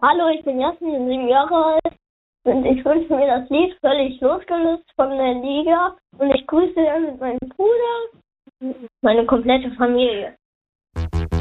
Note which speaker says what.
Speaker 1: Hallo, ich bin Jasmin, bin 7 Jahre alt und ich wünsche mir das Lied Völlig losgelöst von der Liga und ich grüße dann mit meinem Bruder meine komplette Familie.